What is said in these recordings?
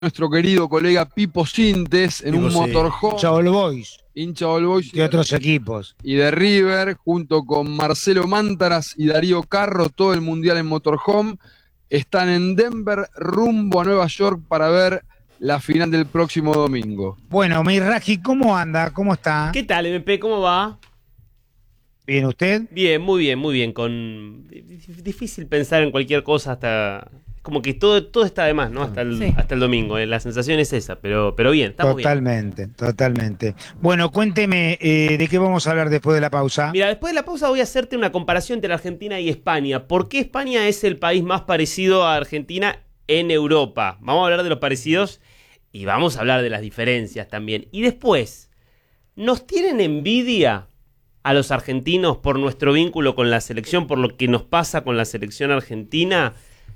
nuestro querido colega Pipo Sintes en Digo, un sí. motorhome, Hincha All Boys hincha All Boys de otros equipos. y de River, junto con Marcelo Mántaras y Darío Carro, todo el mundial en motorhome. Están en Denver, rumbo a Nueva York para ver la final del próximo domingo. Bueno, Mirraji, ¿cómo anda? ¿Cómo está? ¿Qué tal, MP? ¿Cómo va? ¿Bien usted? Bien, muy bien, muy bien. Difícil pensar en cualquier cosa hasta... Como que todo está de más, ¿no? Hasta el domingo. La sensación es esa, pero bien, estamos Totalmente, totalmente. Bueno, cuénteme de qué vamos a hablar después de la pausa. Mira, después de la pausa voy a hacerte una comparación entre Argentina y España. ¿Por qué España es el país más parecido a Argentina en Europa? Vamos a hablar de los parecidos y vamos a hablar de las diferencias también. Y después, ¿nos tienen envidia a los argentinos por nuestro vínculo con la selección, por lo que nos pasa con la selección argentina?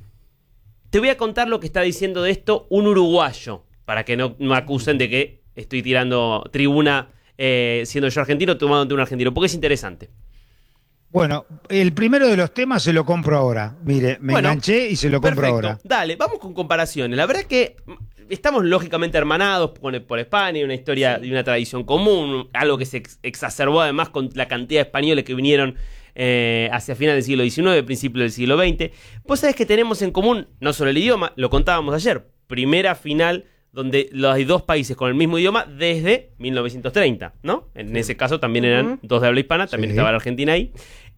Te voy a contar lo que está diciendo de esto un uruguayo, para que no me acusen de que estoy tirando tribuna siendo yo argentino, tomándote un argentino, porque es interesante. Bueno, el primero de los temas se lo compro ahora. Mire, me enganché y se lo compro perfecto. ahora. Dale, vamos con comparaciones. La verdad es que estamos lógicamente hermanados por España, una historia y una tradición común, algo que se exacerbó además con la cantidad de españoles que vinieron hacia finales del siglo XIX, principios del siglo XX. Vos sabés que tenemos en común no solo el idioma, lo contábamos ayer, primera final donde hay dos países con el mismo idioma desde 1930, ¿no? En ese caso también eran dos de habla hispana, también estaba la Argentina ahí.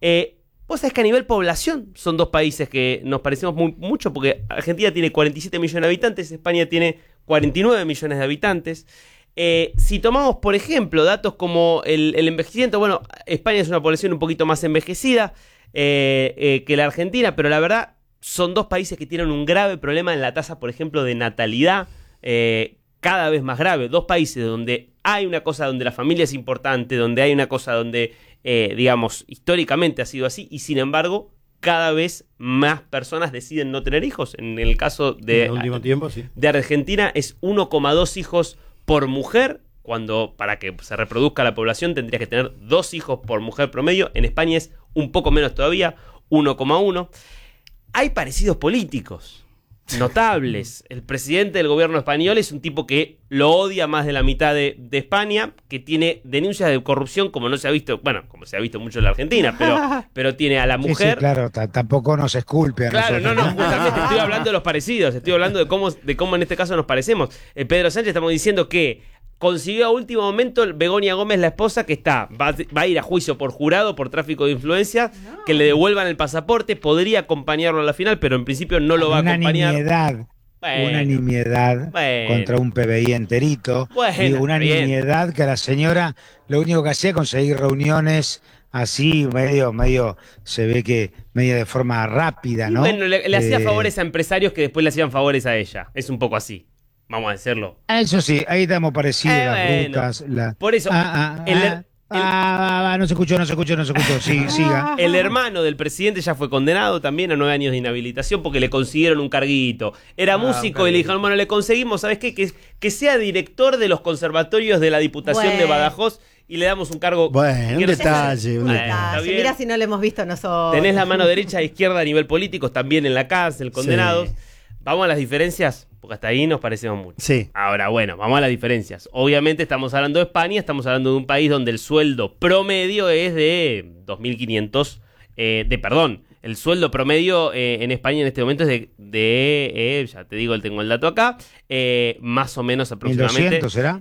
Vos sabés que a nivel población son dos países que nos parecemos mucho, porque Argentina tiene 47 millones de habitantes, España tiene 49 millones de habitantes. Si tomamos, por ejemplo, datos como el envejecimiento, bueno, España es una población un poquito más envejecida que la Argentina, pero la verdad son dos países que tienen un grave problema en la tasa, por ejemplo, de natalidad, cada vez más grave. Dos países donde hay una cosa donde la familia es importante, donde hay una cosa donde, digamos, históricamente ha sido así, y sin embargo, cada vez más personas deciden no tener hijos. En el caso de, en el último tiempo, sí, de Argentina es 1,2 hijos por mujer, cuando para que se reproduzca la población tendría que tener 2 hijos por mujer promedio. En España es un poco menos todavía, 1,1. Hay parecidos políticos notables. El presidente del gobierno español es un tipo que lo odia más de la mitad de España, que tiene denuncias de corrupción como no se ha visto, bueno, como se ha visto mucho en la Argentina, pero tiene a la mujer... Sí, claro, tampoco nos esculpe a claro, nosotros. no, justamente estoy hablando de los parecidos, estoy hablando de cómo en este caso nos parecemos. Pedro Sánchez, estamos diciendo que consiguió a último momento Begoña Gómez, la esposa, que va a ir a juicio por jurado por tráfico de influencias, que le devuelvan el pasaporte, podría acompañarlo a la final, pero en principio no lo va a acompañar. Una nimiedad contra un PBI enterito. Bueno, una nimiedad que a la señora lo único que hacía es conseguir reuniones así, medio, se ve que medio de forma rápida, ¿no? Bueno, le hacía favores a empresarios que después le hacían favores a ella. Es un poco así. Vamos a decirlo. Eso sí, ahí estamos parecidos, bueno, las rutas. por eso, no se escuchó, sí, siga. El hermano del presidente ya fue condenado también a 9 años de inhabilitación porque le consiguieron un carguito. Era músico y le dijeron, bueno, le conseguimos, ¿sabes qué? Que sea director de los conservatorios de la Diputación de Badajoz y le damos un cargo. Bueno, un detalle. Mira si no lo hemos visto nosotros. Tenés la mano derecha e izquierda a nivel político, también en la cárcel, condenados. Sí. Vamos a las diferencias, porque hasta ahí nos parecemos mucho. Sí. Ahora, bueno, vamos a las diferencias. Obviamente estamos hablando de España, estamos hablando de un país donde el sueldo promedio es de 2.500, el sueldo promedio en España en este momento es ya te digo, tengo el dato acá, más o menos aproximadamente. ¿1.200 será?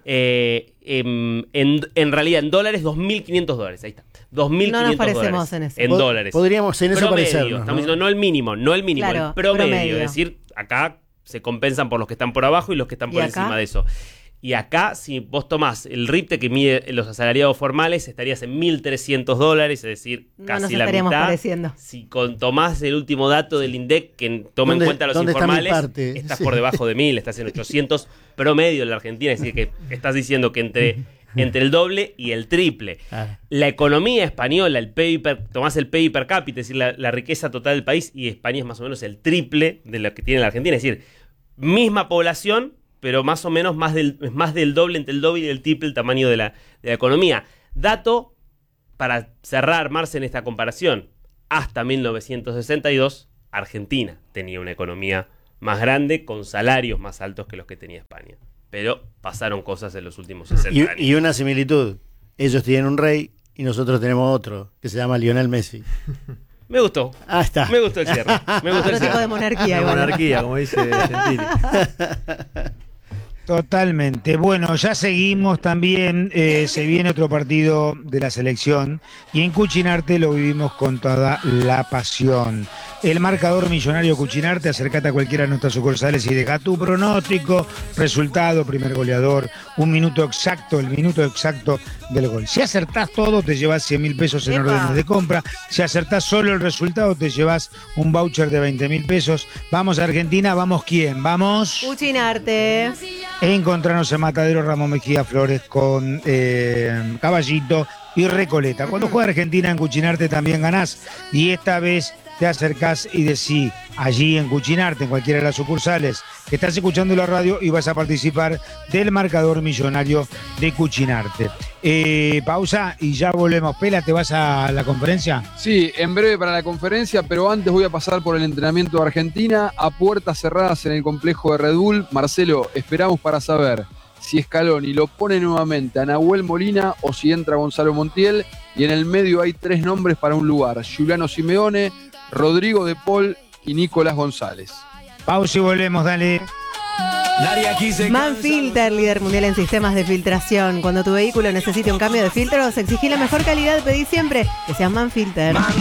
En realidad, en dólares, $2.500, ahí está. 2.500 no nos parecemos en eso. En dólares. Podríamos en eso parecernos, estamos diciendo no el mínimo, claro, el promedio. Es decir, acá se compensan por los que están por abajo y los que están por encima de eso. Y acá, si vos tomás el RIPTE que mide los asalariados formales, estarías en $1.300, es decir, casi la mitad. Pareciendo. Si tomás el último dato del INDEC, que toma en cuenta los informales, estás por debajo de 1.000, estás en 800 promedio en la Argentina, es decir, que estás diciendo que entre el doble y el triple. La economía española, tomás el PIB per cápita, es decir, la riqueza total del país, y España es más o menos el triple de lo que tiene la Argentina, es decir, misma población, pero más o menos más del doble, entre el doble y el triple el tamaño de la economía. Dato para cerrar, Marce, en esta comparación. Hasta 1962, Argentina tenía una economía más grande, con salarios más altos que los que tenía España. Pero pasaron cosas en los últimos 60 años. Y una similitud. Ellos tienen un rey y nosotros tenemos otro, que se llama Lionel Messi. Me gustó. Ah, está. Me gustó el cierre. Me gustó el Otro tipo cierre. de monarquía. La igual. monarquía, como dice Gentili. Totalmente. Bueno, ya seguimos también. Se viene otro partido de la selección y en Cuchinarte lo vivimos con toda la pasión. El marcador millonario Cuchinarte, acércate a cualquiera de nuestras sucursales y deja tu pronóstico, resultado, primer goleador, el minuto exacto del gol. Si acertás todo, te llevas 100.000 pesos en ¡Epa! órdenes de compra. Si acertás solo el resultado, te llevas un voucher de 20.000 pesos. Vamos a Argentina, ¿vamos quién? Vamos. Cuchinarte. Encontrarnos en Matadero Ramón Mejía Flores con Caballito y Recoleta. Cuando juega Argentina en Cuchinarte también ganás. Y esta vez te acercás y decís allí en Cuchinarte, en cualquiera de las sucursales, que estás escuchando la radio y vas a participar del marcador millonario de Cuchinarte. Pausa y ya volvemos. Pela, ¿te vas a la conferencia? Sí, en breve para la conferencia, pero antes voy a pasar por el entrenamiento de Argentina a puertas cerradas en el complejo de Red Bull. Marcelo, esperamos para saber si Scaloni lo pone nuevamente a Nahuel Molina o si entra Gonzalo Montiel. Y en el medio hay 3 nombres para un lugar: Giuliano Simeone, Rodrigo de Paul y Nicolás González. Pausa y volvemos, dale. Manfilter, líder mundial en sistemas de filtración. Cuando tu vehículo necesite un cambio de filtros, exigí la mejor calidad, pedí siempre que sea Manfilter.